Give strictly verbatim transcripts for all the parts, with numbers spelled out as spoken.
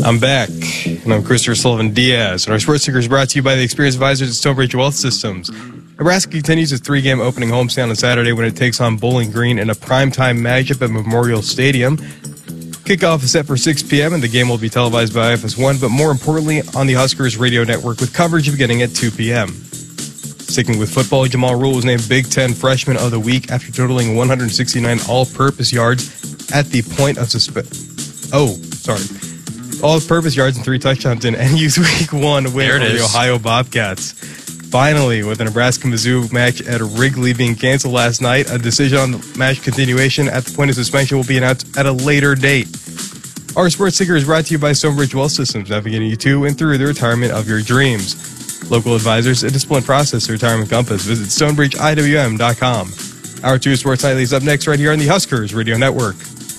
I'm back, and I'm Christopher Sullivan Diaz, and our Sports Ticker is brought to you by the Experience Advisors at Stonebridge Wealth Systems. Nebraska continues its three-game opening homestand on Saturday when it takes on Bowling Green in a primetime matchup at Memorial Stadium. Kickoff is set for six p.m., and the game will be televised by I F S one, but more importantly, on the Huskers radio network with coverage beginning at two p.m. Sticking with football, Jamal Rule was named Big Ten Freshman of the Week after totaling one hundred sixty-nine all-purpose yards at the point of suspension. Oh, sorry. All-purpose yards and three touchdowns in N U's Week one win over the Ohio Bobcats. Finally, with the Nebraska-Mizzou match at Wrigley being canceled last night, a decision on the match continuation at the point of suspension will be announced at a later date. Our Sports Ticker is brought to you by Stonebridge Wealth Systems, navigating you to and through the retirement of your dreams. Local advisors, a disciplined process to retirement compass. Visit stonebridge I W M dot com. Our two Sports Nightly is up next right here on the Huskers Radio Network.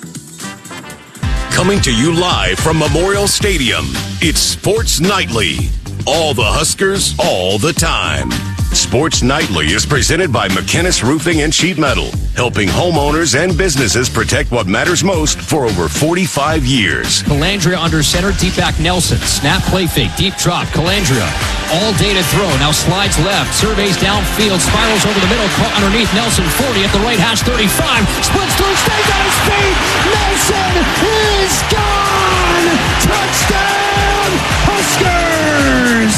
Coming to you live from Memorial Stadium, it's Sports Nightly. All the Huskers, all the time. Sports Nightly is presented by McKinnis Roofing and Sheet Metal, helping homeowners and businesses protect what matters most for over forty-five years. Calandria under center, deep back Nelson. Snap, play fake, deep drop. Calandria, all day to throw. Now slides left, surveys downfield, spirals over the middle, caught underneath Nelson. forty at the right hash, thirty-five. Splits through, stays on his feet. Nelson is gone. Touchdown, Huskers.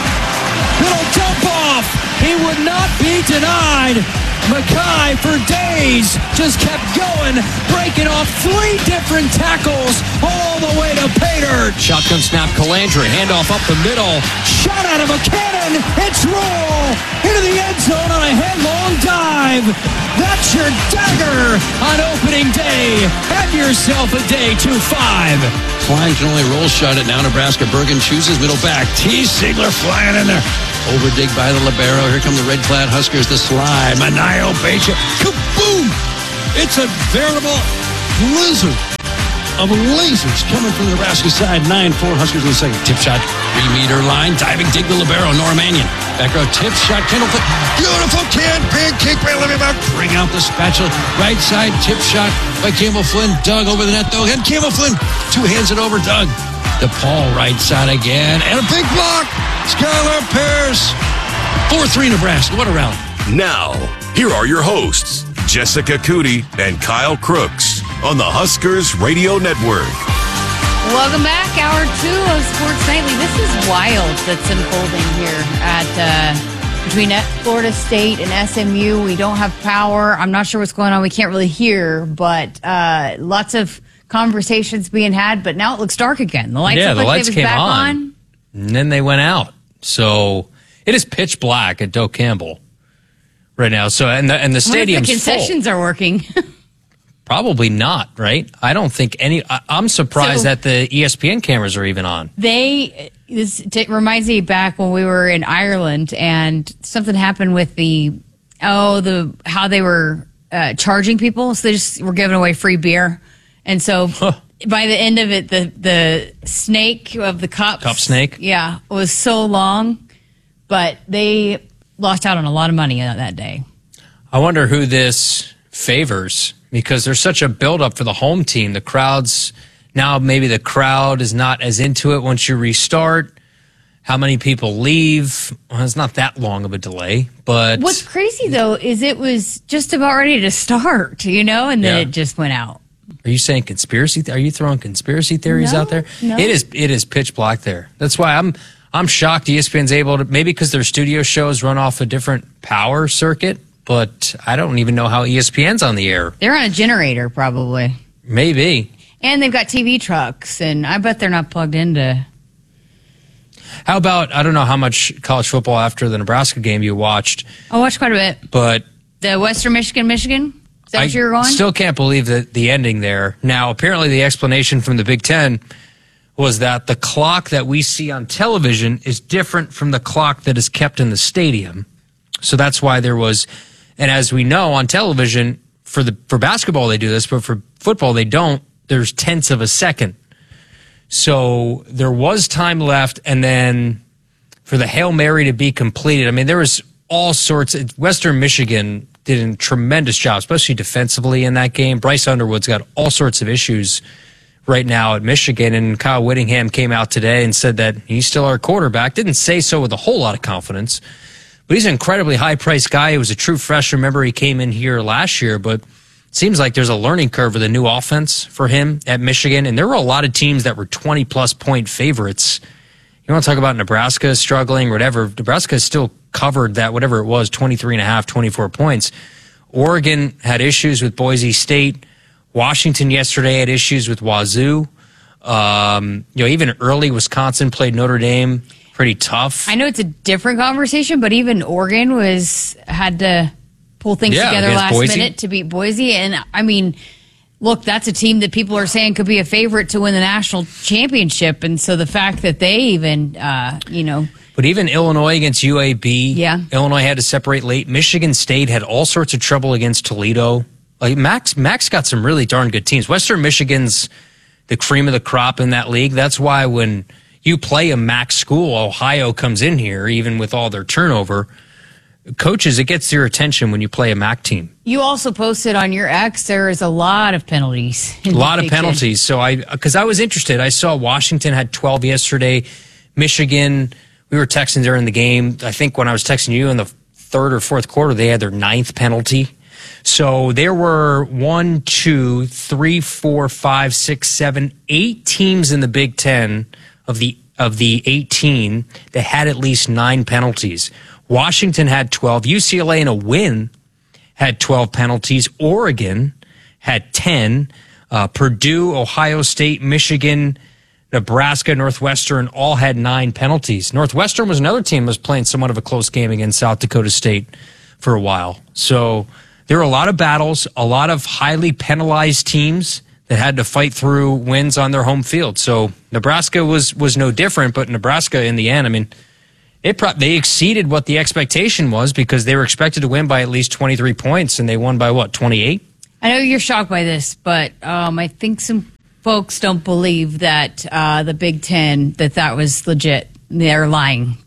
Little dump off. He would not be denied. Mackay for days just kept going, breaking off three different tackles all the way to pay dirt. Shotgun snap, Calandria, handoff up the middle. Shot out of a cannon. It's Roll into the end zone on a headlong dive. That's your dagger on opening day. Have yourself a day two five. Flying can only roll shot it. Now Nebraska. Bergen chooses middle back. T. Sigler flying in there. Overdig by the libero. Here come the red-clad Huskers. The slide. Manayo Becha. Kaboom! It's a veritable blizzard of lasers coming from the Nebraska side. nine four Huskers in the second. Tip shot. Three-meter line. Diving dig the libero. Nora Mannion. Back row tip shot. Kendall Flynn. Beautiful can. Big kick by Olivia Buck. Bring out the spatula. Right side tip shot by Campbell Flynn. Doug over the net though. And Campbell Flynn. Two hands it over Doug. DePaul right side again. And a big block. Skylar Pierce. four three Nebraska. What a rally. Now, here are your hosts, Jessica Cootie and Kyle Crooks on the Huskers Radio Network. Welcome back. Hour two of Sports Nightly. This is wild that's unfolding here at uh, between Florida State and S M U. We don't have power. I'm not sure what's going on. We can't really hear, but uh, lots of conversations being had, but now it looks dark again. The lights, yeah, the like lights came back on, on, and then they went out. So it is pitch black at Doak Campbell right now. So and the and the stadium's the concessions full. are working. Probably not, right? I don't think any. I, I'm surprised so, that the E S P N cameras are even on. They this t- reminds me back when we were in Ireland and something happened with the oh the how they were uh, charging people. So they just were giving away free beer. And so huh. by the end of it, the, the snake of the cups. Cup snake? Yeah, was so long. But they lost out on a lot of money that day. I wonder who this favors, because there's such a buildup for the home team. The crowd's now, maybe the crowd is not as into it once you restart. How many people leave? Well, it's not that long of a delay. But what's crazy, though, is it was just about ready to start, you know, and then yeah. it just went out. Are you saying conspiracy? Th- are you throwing conspiracy theories no, out there? No. It is. It is pitch black there. That's why I'm. I'm shocked E S P N's able to. Maybe because their studio shows run off a different power circuit. But I don't even know how E S P N's on the air. They're on a generator, probably. Maybe. And they've got T V trucks, and I bet they're not plugged into. How about, I don't know how much college football after the Nebraska game you watched. I watched quite a bit. But the Western Michigan, Michigan? Is that I what you were going? Still can't believe the, the ending there. Now, apparently the explanation from the Big Ten was that the clock that we see on television is different from the clock that is kept in the stadium. So that's why there was, and as we know on television, for the for basketball they do this, but for football they don't. There's tenths of a second. So there was time left, and then for the Hail Mary to be completed, I mean, there was all sorts of, Western Michigan did a tremendous job, especially defensively in that game. Bryce Underwood's got all sorts of issues right now at Michigan. And Kyle Whittingham came out today and said that he's still our quarterback. Didn't say so with a whole lot of confidence, but he's an incredibly high-priced guy. He was a true freshman. Remember, he came in here last year, but it seems like there's a learning curve with a new offense for him at Michigan. And there were a lot of teams that were twenty-plus point favorites. You want to talk about Nebraska struggling or whatever. Nebraska has still covered that, whatever it was, twenty-three and a half, twenty-four points. Oregon had issues with Boise State. Washington yesterday had issues with Wazoo. Um, you know, even early Wisconsin played Notre Dame pretty tough. I know it's a different conversation, but even Oregon was had to pull things yeah, together last Boise. minute to beat Boise. And I mean, look, that's a team that people are saying could be a favorite to win the national championship. And so the fact that they even, uh, you know. But even Illinois against U A B, yeah. Illinois had to separate late. Michigan State had all sorts of trouble against Toledo. Like Max, Max got some really darn good teams. Western Michigan's the cream of the crop in that league. That's why when you play a Max school, Ohio comes in here, even with all their turnover. Coaches, it gets your attention when you play a M A C team. You also posted on your X there is a lot of penalties. A lot of penalties. So I, because I was interested, I saw Washington had twelve yesterday. Michigan, we were texting during the game. I think when I was texting you in the third or fourth quarter, they had their ninth penalty. So there were one, two, three, four, five, six, seven, eight teams in the Big Ten of the of the eighteen that had at least nine penalties. Washington had twelve. U C L A in a win had twelve penalties. Oregon had ten. Uh, Purdue, Ohio State, Michigan, Nebraska, Northwestern all had nine penalties. Northwestern was another team that was playing somewhat of a close game against South Dakota State for a while. So there were a lot of battles, a lot of highly penalized teams that had to fight through wins on their home field. So Nebraska was was no different, but Nebraska in the end, I mean, it pro- they exceeded what the expectation was because they were expected to win by at least twenty-three points, and they won by, what, twenty-eight? I know you're shocked by this, but um, I think some folks don't believe that uh, the Big Ten, that that was legit. They're lying.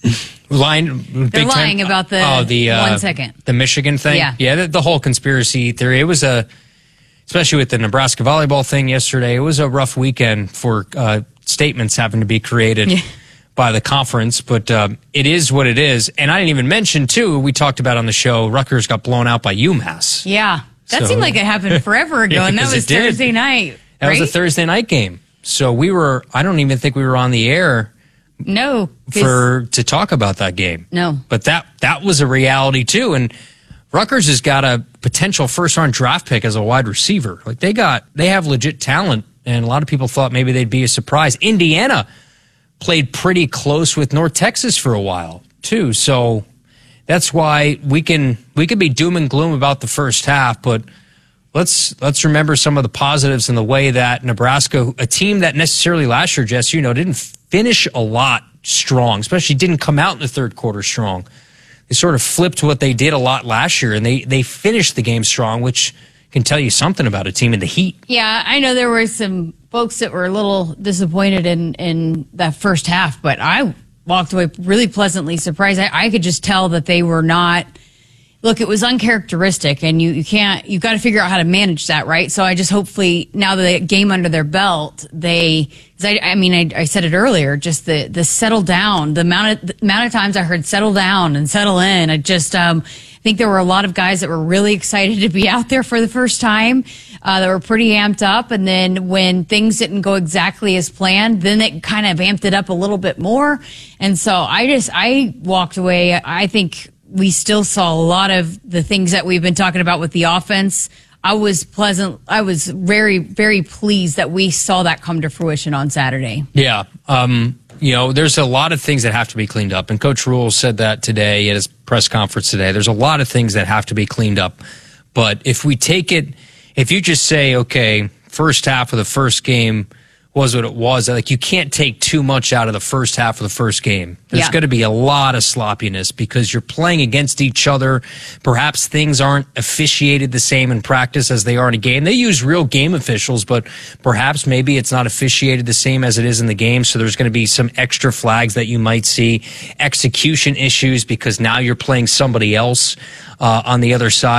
Lying, They're Big lying Ten, about the oh, the uh, one second. The Michigan thing? Yeah. Yeah, the, the whole conspiracy theory. It was a, especially with the Nebraska volleyball thing yesterday, it was a rough weekend for uh, statements having to be created yeah. by the conference, but um, it is what it is. And I didn't even mention, too, we talked about on the show, Rutgers got blown out by UMass. Yeah. That So- seemed like it happened forever ago, Yeah, and that because was it did. Thursday night. That right? was a Thursday night game. So we were, I don't even think we were on the air No. 'cause- for to talk about that game. No. But that that was a reality too. And Rutgers has got a potential first round draft pick as a wide receiver. Like they got they have legit talent, and a lot of people thought maybe they'd be a surprise. Indiana played pretty close with North Texas for a while too. So that's why we can we can be doom and gloom about the first half, but Let's let's remember some of the positives in the way that Nebraska, a team that necessarily last year, Jess, you know, didn't finish a lot strong, especially didn't come out in the third quarter strong. They sort of flipped what they did a lot last year, and they, they finished the game strong, which can tell you something about a team in the heat. Yeah, I know there were some folks that were a little disappointed in, in that first half, but I walked away really pleasantly surprised. I, I could just tell that they were not... Look, it was uncharacteristic, and you, you can't, you've got to figure out how to manage that, right? So I just hopefully, now that they get game under their belt, they, cause I, I mean, I, I said it earlier, just the, the settle down, the amount of, the amount of times I heard settle down and settle in. I just, um, I think there were a lot of guys that were really excited to be out there for the first time, uh, that were pretty amped up. And then when things didn't go exactly as planned, then it kind of amped it up a little bit more. And so I just, I walked away, I think, we still saw a lot of the things that we've been talking about with the offense. I was pleasant. I was very, very pleased that we saw that come to fruition on Saturday. Yeah. Um, you know, there's a lot of things that have to be cleaned up. And Coach Rule said that today at his press conference today. There's a lot of things that have to be cleaned up. But if we take it, if you just say, okay, first half of the first game was what it was, like you can't take too much out of the first half of the first game. There's Yeah. going to be a lot of sloppiness because you're playing against each other. Perhaps things aren't officiated the same in practice as they are in a game. They use real game officials, but perhaps maybe it's not officiated the same as it is in the game. So there's going to be some extra flags that you might see, execution issues because now you're playing somebody else uh, on the other side that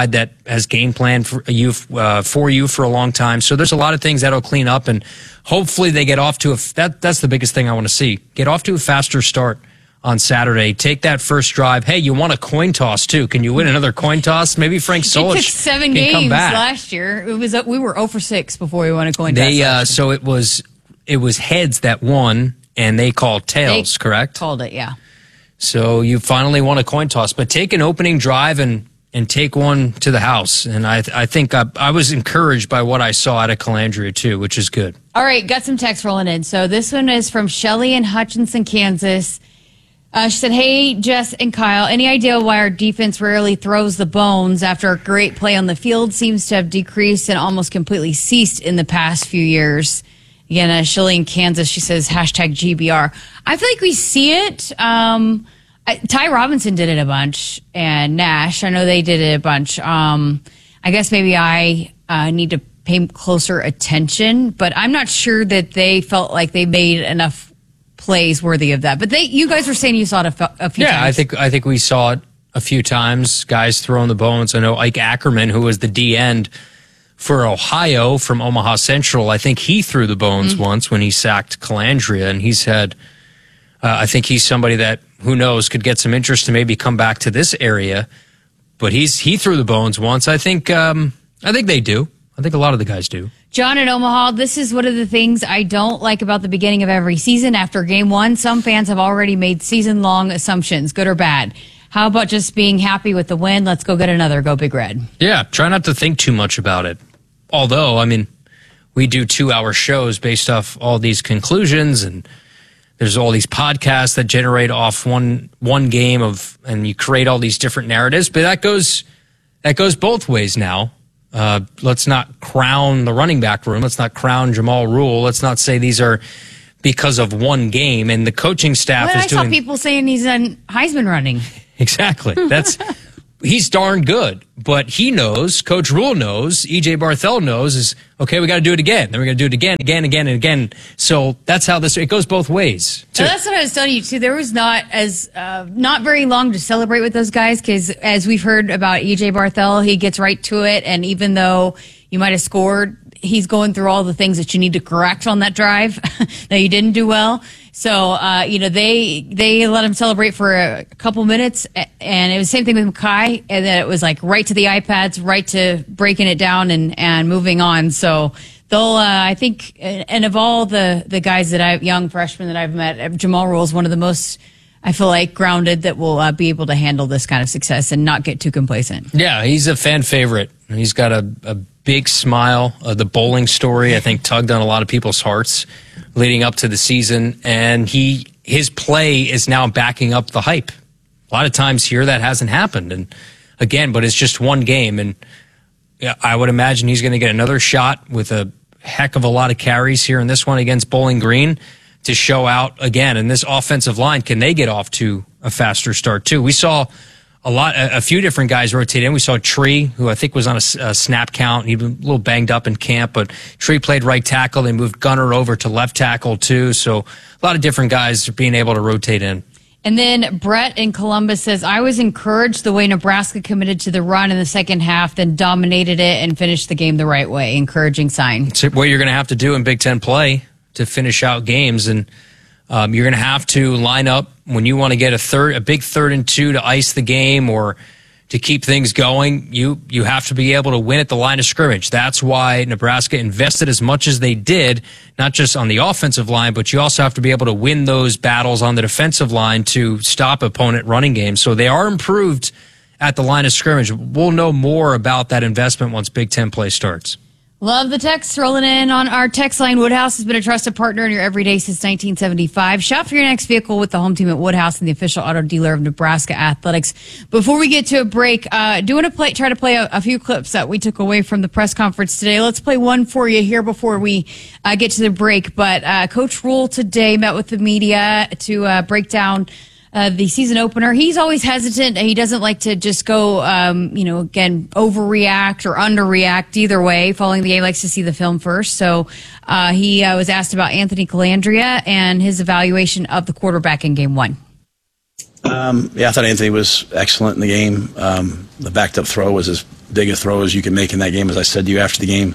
has game planned for you uh, for you for a long time. So there's a lot of things that'll clean up, and hopefully they get off to a that that's the biggest thing I want to see. Get off to a faster start on Saturday. Take that first drive. Hey, you want a coin toss too? Can you win another coin toss? Maybe Frank Solich It took seven can games come back. last year. It was uh, we were zero for six before we won a coin They toss. uh, so it was it was heads that won, and they called tails. They correct? Called it, yeah. So you finally won a coin toss, but take an opening drive and and take one to the house. And I I think I, I was encouraged by what I saw out of Calandria too, which is good. All right, got some text rolling in. So this one is from Shelly in Hutchinson, Kansas. Uh, she said, hey, Jess and Kyle, any idea why our defense rarely throws the bones after a great play on the field seems to have decreased and almost completely ceased in the past few years? Again, uh, Shelly in Kansas, she says, hashtag G B R. I feel like we see it. Um, I, Ty Robinson did it a bunch, and Nash, I know they did it a bunch. Um, I guess maybe I uh, need to pay closer attention, but I'm not sure that they felt like they made enough plays worthy of that. But they, you guys were saying you saw it a, f- a few yeah, times. I think I think we saw it a few times. Guys throwing the bones. I know Ike Ackerman, who was the D end for Ohio from Omaha Central, I think he threw the bones mm-hmm. once when he sacked Calandria, and he said, uh, I think he's somebody that, who knows, could get some interest to maybe come back to this area. But he's he threw the bones once. I think um, I think they do. I think a lot of the guys do. John in Omaha, this is one of the things I don't like about the beginning of every season. After game one, some fans have already made season-long assumptions, good or bad. How about just being happy with the win? Let's go get another. Go Big Red. Yeah, try not to think too much about it. Although, I mean, we do two-hour shows based off all these conclusions, and there's all these podcasts that generate off one one game of, and you create all these different narratives. But that goes that goes both ways now. Uh, let's not crown the running back room. Let's not crown Jamal Rule. Let's not say these are because of one game. And the coaching staff But is I doing. saw people saying he's on Heisman running. Exactly. That's he's darn good, but he knows. Coach Rule knows. E J Barthel knows. Is okay. We got to do it again. Then we're going to do it again, again, again, and again. So that's how this. It goes both ways. So that's what I was telling you too. There was not as uh, not very long to celebrate with those guys because, as we've heard about E J Barthel, he gets right to it. And even though you might have scored, he's going through all the things that you need to correct on that drive that you didn't do well. So uh, you know they they let him celebrate for a couple minutes, and it was the same thing with Mackay. And then it was like right to the iPads, right to breaking it down and and moving on. So. They'll, uh, I think, and of all the, the guys that I, young freshmen that I've met, Jamal Rule is one of the most, I feel like, grounded that will uh, be able to handle this kind of success and not get too complacent. Yeah, he's a fan favorite. He's got a, a big smile. Uh, the bowling story, I think, tugged on a lot of people's hearts leading up to the season, and he his play is now backing up the hype. A lot of times here that hasn't happened, and again, but it's just one game, and yeah, I would imagine he's going to get another shot with a heck of a lot of carries here in this one against Bowling Green to show out again. And this offensive line, can they get off to a faster start too? We saw a lot, a, a few different guys rotate in. We saw Tree, who I think was on a, a snap count. He was a little banged up in camp, but Tree played right tackle. They moved Gunner over to left tackle too. So a lot of different guys being able to rotate in. And then Brett in Columbus says, I was encouraged the way Nebraska committed to the run in the second half, then dominated it and finished the game the right way. Encouraging sign. It's what you're going to have to do in Big Ten play to finish out games. And um, you're going to have to line up when you want to get a third, a big third and two to ice the game or to keep things going. You, you have to be able to win at the line of scrimmage. That's why Nebraska invested as much as they did, not just on the offensive line, but you also have to be able to win those battles on the defensive line to stop opponent running games. So they are improved at the line of scrimmage. We'll know more about that investment once Big Ten play starts. Love the text rolling in on our text line. Woodhouse has been a trusted partner in your everyday since nineteen seventy-five. Shop for your next vehicle with the home team at Woodhouse and the official auto dealer of Nebraska Athletics. Before we get to a break, uh, do want to play, try to play a, a few clips that we took away from the press conference today. Let's play one for you here before we uh, get to the break. But uh, Coach Rule today met with the media to uh, break down Uh, the season opener. He's always hesitant. He doesn't like to just go, um, you know, again, overreact or underreact either way. Following the game, likes to see the film first. So uh, he uh, was asked about Anthony Calandria and his evaluation of the quarterback in game one. Um, yeah, I thought Anthony was excellent in the game. Um, the backed up throw was his big a throw as you can make in that game. As I said to you after the game,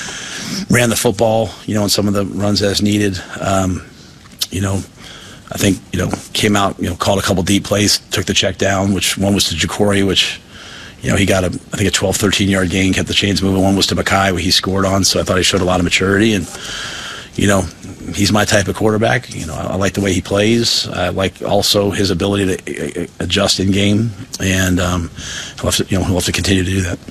ran the football, you know, and some of the runs as needed. Um, you know, I think, you know, came out, you know, called a couple deep plays, took the check down, which one was to Jacory, which, you know, he got a, I think a twelve, thirteen yard gain, kept the chains moving. One was to Mackay, where he scored on. So I thought he showed a lot of maturity, and, you know, he's my type of quarterback. You know, I, I like the way he plays. I like also his ability to adjust in game, and um, he'll have to, you know, he'll have to continue to do that.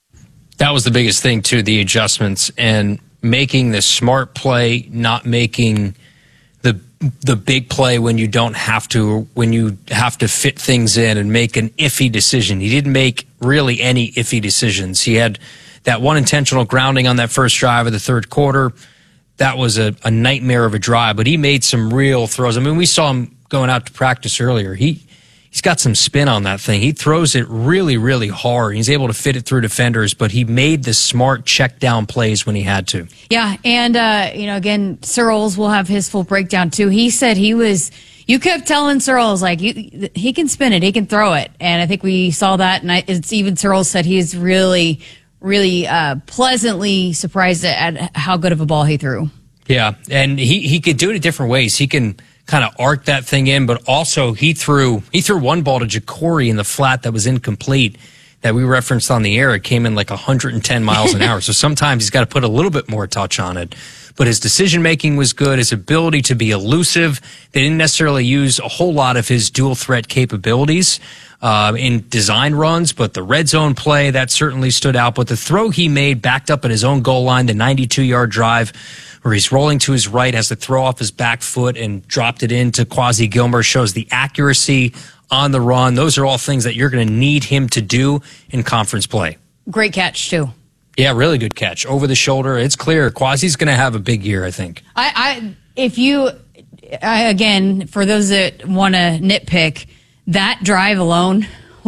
That was the biggest thing too, the adjustments and making the smart play, not making the the big play when you don't have to, when you have to fit things in and make an iffy decision. He didn't make really any iffy decisions. He had that one intentional grounding on that first drive of the third quarter. That was a, a nightmare of a drive, but he made some real throws. I mean, we saw him going out to practice earlier. He, he's got some spin on that thing. He throws it really, really hard. He's able to fit it through defenders, but he made the smart check down plays when he had to. Yeah, and, uh, you know, again, Searles will have his full breakdown, too. He said he was, you kept telling Searles, like, you, he can spin it, he can throw it. And I think we saw that, and I, it's even Searles said he's really, really uh, pleasantly surprised at how good of a ball he threw. Yeah, and he, he could do it in different ways. He can kind of arc that thing in, but also he threw he threw one ball to Jacory in the flat that was incomplete that we referenced on the air. It came in like one hundred ten miles an hour. So sometimes he's got to put a little bit more touch on it. But his decision-making was good, his ability to be elusive. They didn't necessarily use a whole lot of his dual-threat capabilities uh, in design runs, but the red zone play, that certainly stood out. But the throw he made backed up at his own goal line, the ninety-two yard drive, where he's rolling to his right, has to throw off his back foot and dropped it into Quasi Gilmer, shows the accuracy on the run. Those are all things that you're going to need him to do in conference play. Great catch, too. Yeah, really good catch. Over the shoulder. It's clear. Quasi's going to have a big year, I think. I, I if you, I, again, for those that want to nitpick, that drive alone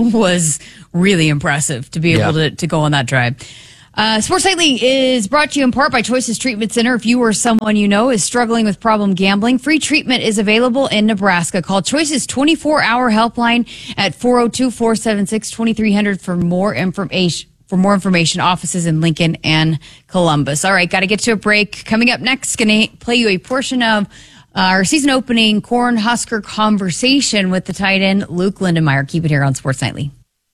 was really impressive to be able yeah. to, to go on that drive. Uh, Sports Nightly is brought to you in part by Choices Treatment Center. If you or someone you know is struggling with problem gambling, free treatment is available in Nebraska. Call Choices twenty-four hour helpline at four oh two, four seven six, two three zero zero for more information. For more information, offices in Lincoln and Columbus. All right, got to get to a break. Coming up next, going to play you a portion of our season opening Cornhusker conversation with the tight end Luke Lindenmeyer. Keep it here on Sports Nightly.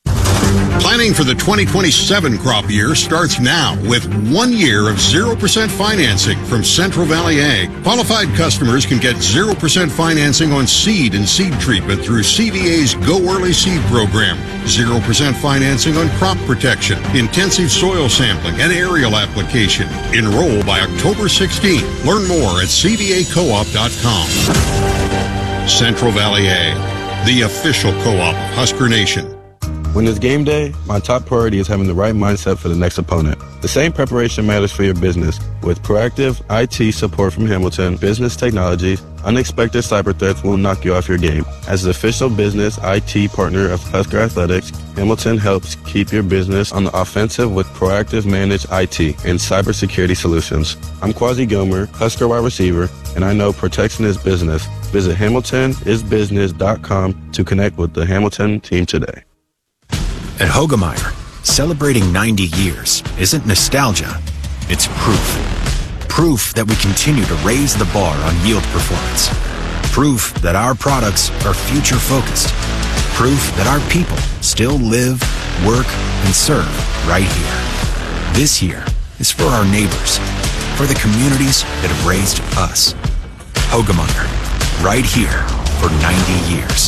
Planning for the twenty twenty-seven crop year starts now with one year of zero percent financing from Central Valley Ag. Qualified customers can get zero percent financing on seed and seed treatment through C V A's Go Early Seed program. zero percent financing on crop protection, intensive soil sampling, and aerial application. Enroll by October sixteenth. Learn more at c v a co op dot com. Central Valley Ag, the official co-op of Husker Nation. When it's game day, my top priority is having the right mindset for the next opponent. The same preparation matters for your business. With proactive I T support from Hamilton Business Technology, unexpected cyber threats won't knock you off your game. As the official business I T partner of Husker Athletics, Hamilton helps keep your business on the offensive with proactive managed I T and cybersecurity solutions. I'm Quasi Gilmer, Husker wide receiver, and I know protection is business. Visit hamilton is business dot com to connect with the Hamilton team today. At Hoegemeyer, celebrating ninety years isn't nostalgia, it's proof. Proof that we continue to raise the bar on yield performance. Proof that our products are future-focused. Proof that our people still live, work, and serve right here. This year is for our neighbors, for the communities that have raised us. Hoegemeyer, right here for ninety years.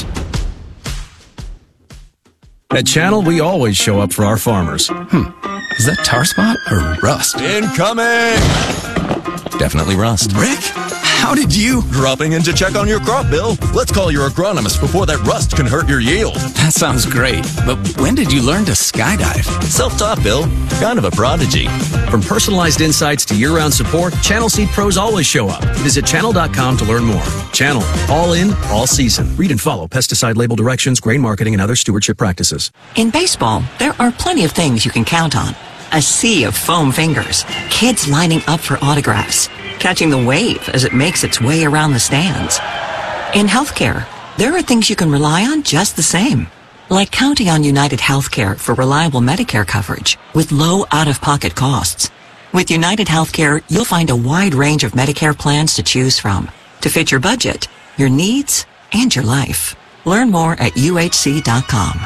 At Channel, we always show up for our farmers. Hmm, is that tar spot or rust? Incoming! Definitely rust. Rick, how did you? Dropping in to check on your crop, Bill. Let's call your agronomist before that rust can hurt your yield. That sounds great, but when did you learn to skydive? Self-taught, Bill. Kind of a prodigy. From personalized insights to year-round support, Channel Seed Pros always show up. Visit channel dot com to learn more. Channel, all in, all season. Read and follow pesticide label directions, grain marketing, and other stewardship practices. In baseball, there are plenty of things you can count on. A sea of foam fingers, kids lining up for autographs, catching the wave as it makes its way around the stands. In healthcare, there are things you can rely on just the same. Like counting on United Healthcare for reliable Medicare coverage with low out-of-pocket costs. With United Healthcare, you'll find a wide range of Medicare plans to choose from to fit your budget, your needs, and your life. Learn more at U H C dot com.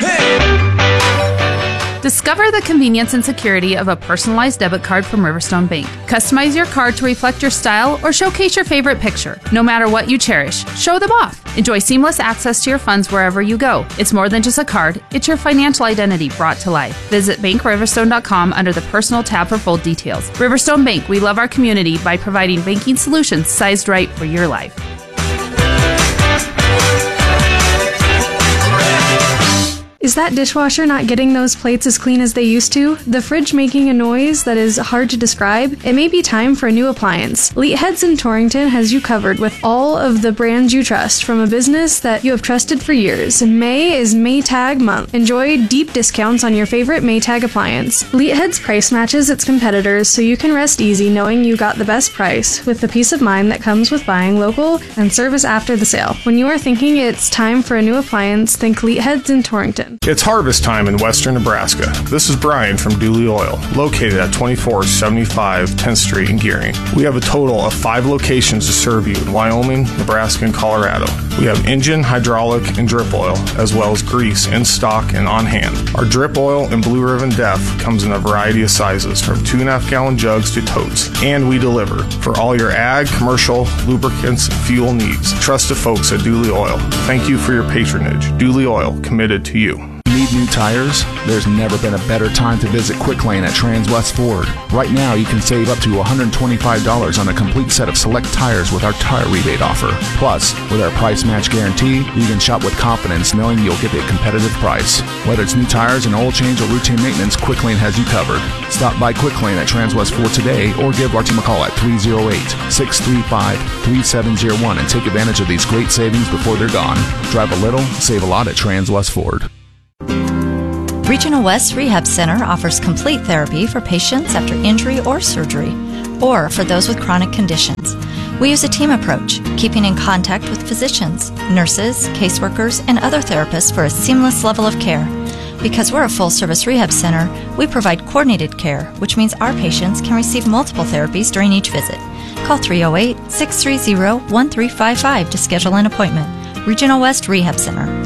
Discover the convenience and security of a personalized debit card from Riverstone Bank. Customize your card to reflect your style or showcase your favorite picture. No matter what you cherish, show them off. Enjoy seamless access to your funds wherever you go. It's more than just a card, it's your financial identity brought to life. Visit bank riverstone dot com under the Personal tab for full details. Riverstone Bank, we love our community by providing banking solutions sized right for your life. Is that dishwasher not getting those plates as clean as they used to? The fridge making a noise that is hard to describe? It may be time for a new appliance. Leatheads in Torrington has you covered with all of the brands you trust from a business that you have trusted for years. May is Maytag month. Enjoy deep discounts on your favorite Maytag appliance. Leatheads price matches its competitors so you can rest easy knowing you got the best price with the peace of mind that comes with buying local and service after the sale. When you are thinking it's time for a new appliance, think Leatheads in Torrington. It's harvest time in western Nebraska. This is Brian from Dooley Oil, located at twenty-four seventy-five tenth Street in Gearing. We have a total of five locations to serve you in Wyoming, Nebraska, and Colorado. We have engine, hydraulic, and drip oil, as well as grease in stock and on hand. Our drip oil and Blue Ribbon Def comes in a variety of sizes, from two and a half gallon jugs to totes, and we deliver for all your ag, commercial, lubricants, and fuel needs. Trust the folks at Dooley Oil. Thank you for your patronage. Dooley Oil, committed to you. Need new tires? There's never been a better time to visit Quick Lane at Transwest Ford. Right now, you can save up to one hundred twenty-five dollars on a complete set of select tires with our tire rebate offer. Plus, with our price match guarantee, you can shop with confidence knowing you'll get a competitive price. Whether it's new tires, an oil change, or routine maintenance, Quick Lane has you covered. Stop by Quick Lane at Transwest Ford today or give our team a call at three oh eight, six three five, three seven oh one and take advantage of these great savings before they're gone. Drive a little, save a lot at Transwest Ford. Regional West Rehab Center offers complete therapy for patients after injury or surgery, or for those with chronic conditions. We use a team approach, keeping in contact with physicians, nurses, caseworkers, and other therapists for a seamless level of care. Because we're a full-service rehab center, we provide coordinated care, which means our patients can receive multiple therapies during each visit. Call three oh eight, six three oh, one three five five to schedule an appointment. Regional West Rehab Center.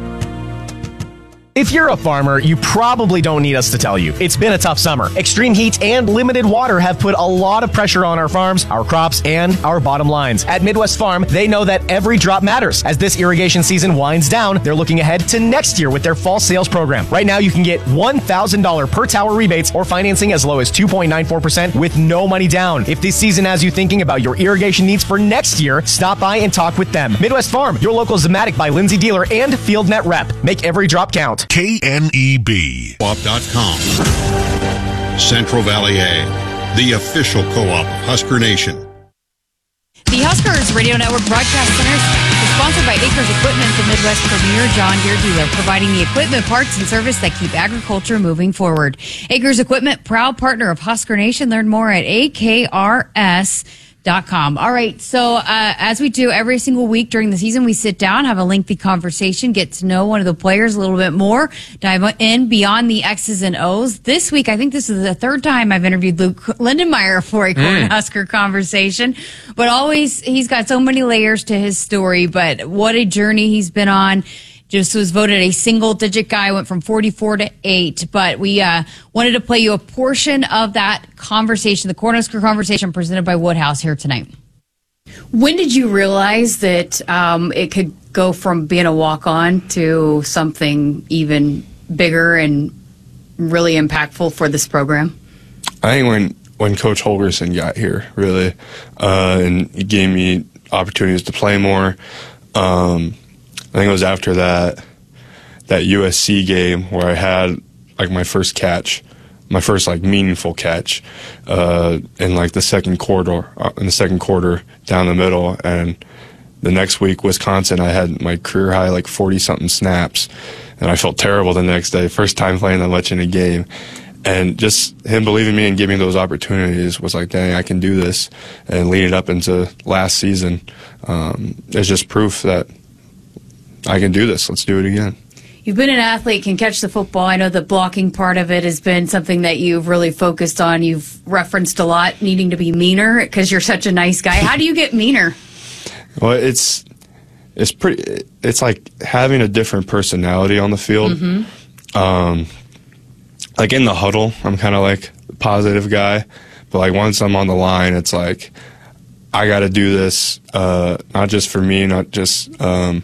If you're a farmer, you probably don't need us to tell you. It's been a tough summer. Extreme heat and limited water have put a lot of pressure on our farms, our crops, and our bottom lines. At Midwest Farm, they know that every drop matters. As this irrigation season winds down, they're looking ahead to next year with their fall sales program. Right now, you can get one thousand dollars per tower rebates or financing as low as two point nine four percent with no money down. If this season has you thinking about your irrigation needs for next year, stop by and talk with them. Midwest Farm, your local Zematic by Lindsay dealer and FieldNet rep. Make every drop count. K N E B Co op dot com. Central Valley Ag, the official co-op of Husker Nation. The Huskers Radio Network Broadcast Center is sponsored by Acres Equipment, the Midwest premier John Deere dealer, providing the equipment, parts, and service that keep agriculture moving forward. Acres Equipment, proud partner of Husker Nation. Learn more at A K R S dot com. All right. So, uh, as we do every single week during the season, we sit down, have a lengthy conversation, get to know one of the players a little bit more, dive in beyond the X's and O's. This week, I think this is the third time I've interviewed Luke Lindenmeyer for a mm. Cornhusker conversation, but always, he's got so many layers to his story, but what a journey he's been on. Just was voted a single digit guy, went from forty-four to eight. But we uh, wanted to play you a portion of that conversation, the Cornhusker conversation presented by Woodhouse here tonight. When did you realize that um, it could go from being a walk-on to something even bigger and really impactful for this program? I think when, when Coach Holgerson got here, really, uh, and he gave me opportunities to play more. Um, I think it was after that that U S C game where I had like my first catch, my first like meaningful catch, uh, in like the second quarter, uh, in the second quarter down the middle, and the next week Wisconsin I had my career high like forty something snaps, and I felt terrible the next day. First time playing that much in a game, and just him believing me and giving me those opportunities was like, dang, I can do this, and leading up into last season, um, is just proof that I can do this. Let's do it again. You've been an athlete, can catch the football. I know the blocking part of it has been something that you've really focused on. You've referenced a lot needing to be meaner because you're such a nice guy. How do you get meaner? Well, it's it's pretty. It's like having a different personality on the field. Mm-hmm. Um, like in the huddle, I'm kind of like a positive guy, but like once I'm on the line, it's like I got to do this, uh, not just for me, not just. Um,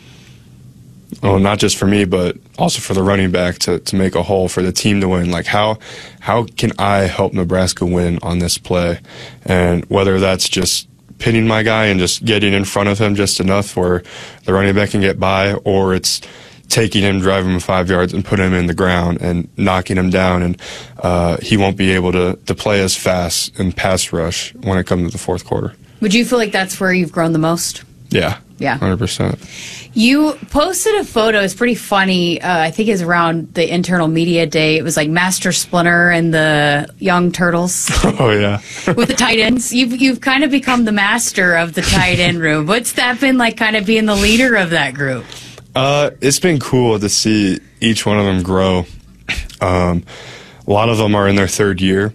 Well, not just for me, but also for the running back to, to make a hole, for the team to win. Like, how how can I help Nebraska win on this play? And whether that's just pinning my guy and just getting in front of him just enough where the running back can get by, or it's taking him, driving him five yards and putting him in the ground and knocking him down, and uh, he won't be able to, to play as fast and pass rush when it comes to the fourth quarter. Would you feel like that's where you've grown the most? Yeah. Yeah. one hundred percent. You posted a photo. It's pretty funny. Uh, I think it was around the internal media day. It was like Master Splinter and the Young Turtles. Oh, yeah. With the tight ends. You've, you've kind of become the master of the tight end room. What's that been like, kind of being the leader of that group? Uh, it's been cool to see each one of them grow. Um, a lot of them are in their third year.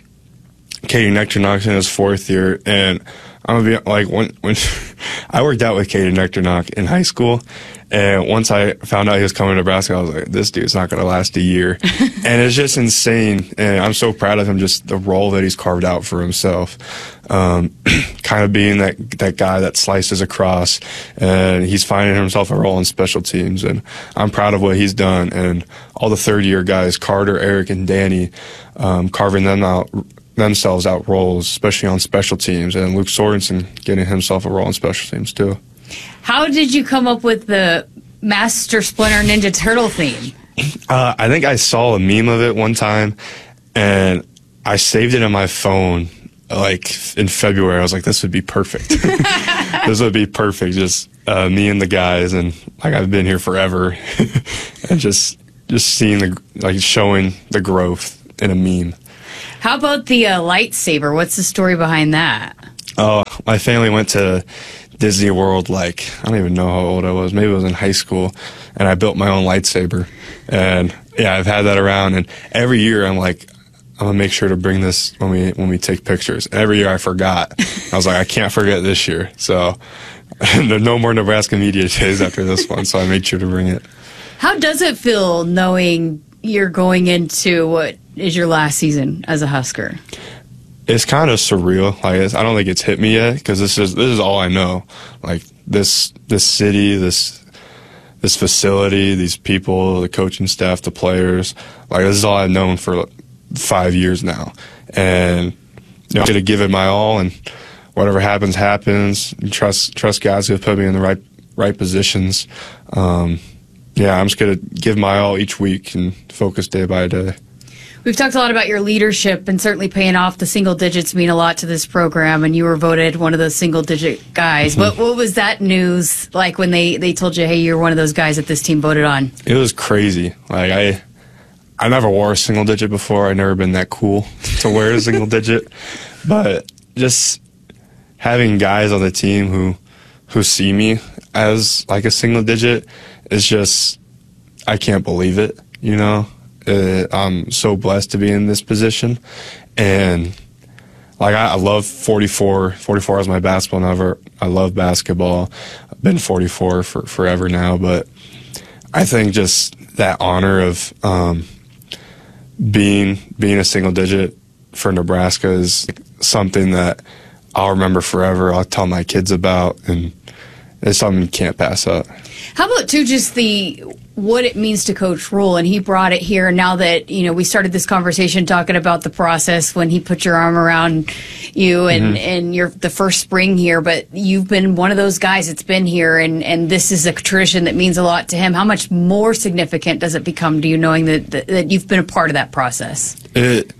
Katie Nectarnock's in his fourth year, and I'm gonna be like, when when I worked out with Katie Nectarnock in high school, and once I found out he was coming to Nebraska, I was like, this dude's not gonna last a year. And it's just insane, and I'm so proud of him, just the role that he's carved out for himself. Um, kind of being that that guy that slices across, and he's finding himself a role in special teams, and I'm proud of what he's done. And all the third year guys, Carter, Eric, and Danny, um, carving them out themselves out roles, especially on special teams, and Luke Sorensen getting himself a role on special teams too. How did you come up with the Master Splinter Ninja Turtle theme? Uh, I think I saw a meme of it one time, and I saved it on my phone like in February. I was like, this would be perfect. This would be perfect. Just uh, me and the guys, and like I've been here forever, and just just seeing the like showing the growth in a meme. How about the uh, lightsaber? What's the story behind that? Oh, my family went to Disney World, like, I don't even know how old I was. Maybe it was in high school, and I built my own lightsaber. And, yeah, I've had that around, and every year I'm like, I'm going to make sure to bring this when we when we take pictures. And every year I forgot. I was like, I can't forget this year. So no more Nebraska Media Days after this one, so I made sure to bring it. How does it feel knowing you're going into what is your last season as a Husker? It's kind of surreal. Like, it's, I don't think it's hit me yet, because this is this is all I know. Like this this city, this this facility, these people, the coaching staff, the players. Like, this is all I've known for five years now, and you know, I'm gonna give it my all, and whatever happens, happens. And trust trust guys who have put me in the right right positions. Um, yeah, I'm just gonna give my all each week and focus day by day. We've talked a lot about your leadership, and certainly paying off. The single digits mean a lot to this program, and you were voted one of those single digit guys. What what was that news like when they, they told you, hey, you're one of those guys that this team voted on? It was crazy. Like, I I never wore a single digit before. I've never been that cool to wear a single digit. But just having guys on the team who who see me as like a single digit is just, I can't believe it, you know? Uh, I'm so blessed to be in this position, and like I, I love forty-four. forty-four is my basketball number. I love basketball. I've been forty-four for forever now, but I think just that honor of um, being being a single digit for Nebraska is something that I'll remember forever. I'll tell my kids about, and it's something you can't pass up. How about too just the what it means to Coach Rhule, and he brought it here. Now that you know, we started this conversation talking about the process when he put your arm around you, and mm-hmm. and you're the first spring here, but you've been one of those guys that's been here, and and this is a tradition that means a lot to him. How much more significant does it become to you knowing that that, that you've been a part of that process? It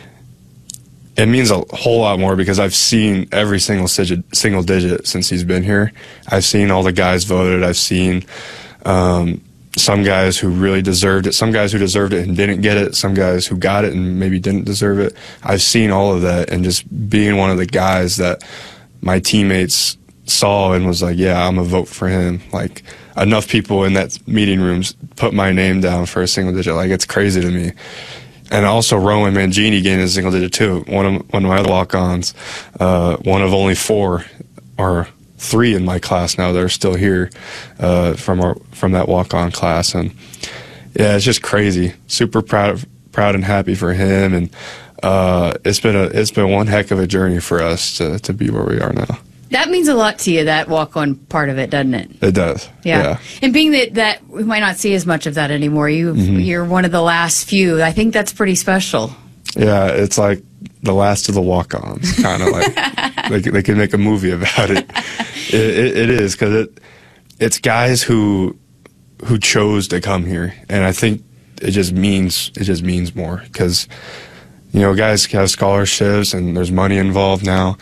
it means a whole lot more because I've seen every single digit, single digit since he's been here. I've seen all the guys voted. I've seen um, some guys who really deserved it, some guys who deserved it and didn't get it, some guys who got it and maybe didn't deserve it. I've seen all of that, and just being one of the guys that my teammates saw and was like, yeah, I'm gonna vote for him. Like, enough people in that meeting room put my name down for a single digit. Like, it's crazy to me. And also Rowan Mangini gained a single digit too. One of one of my other walk-ons, uh, one of only four or three in my class now that are still here uh, from our from that walk-on class. And yeah, it's just crazy. Super proud proud and happy for him. And uh, it's been a it's been one heck of a journey for us to to be where we are now. That means a lot to you, that walk-on part of it, doesn't it? It does. Yeah. yeah. And being that, that we might not see as much of that anymore, you, Mm-hmm. you're one of the last few. I think that's pretty special. Yeah, it's like the last of the walk-ons, kind of like they, they can make a movie about it. It, it, it is, because it it's guys who who chose to come here, and I think it just means it just means more, because you know, guys have scholarships and there's money involved now.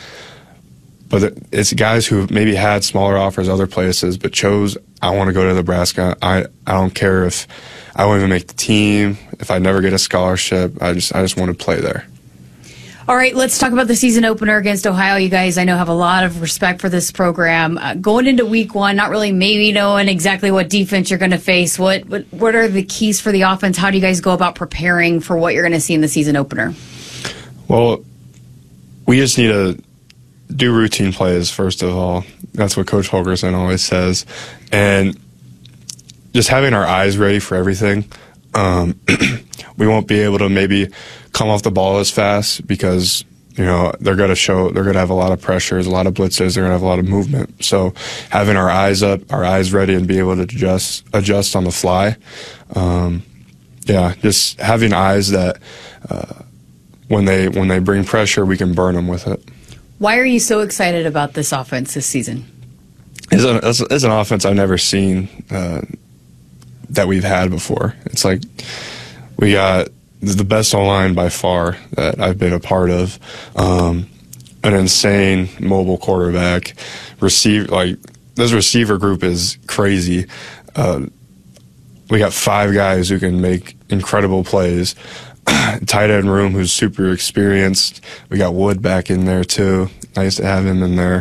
But it's guys who maybe had smaller offers other places, but chose, I want to go to Nebraska. I, I don't care if I won't even make the team, if I never get a scholarship. I just I just want to play there. All right, let's talk about the season opener against Ohio. You guys, I know, have a lot of respect for this program. Uh, going into week one, not really maybe knowing exactly what defense you're going to face. What, what what are the keys for the offense? How do you guys go about preparing for what you're going to see in the season opener? Well, we just need to do routine plays, first of all. That's what Coach Holgorsen always says. And just having our eyes ready for everything. Um, we won't be able to maybe come off the ball as fast because, you know, they're going to show, they're going to have a lot of pressures, a lot of blitzes, they're going to have a lot of movement. So having our eyes up, our eyes ready, and be able to adjust, adjust on the fly. Um, yeah, just having eyes that uh, when they when they bring pressure, we can burn them with it. Why are you so excited about this offense this season? It's an, it's an offense I've never seen uh, that we've had before. It's like we got the best O-line by far that I've been a part of. Um, an insane mobile quarterback. Receive like this receiver group is crazy. Uh, we got five guys who can make incredible plays. Tight end room who's super experienced. We got Wood back in there too. Nice to have him in there.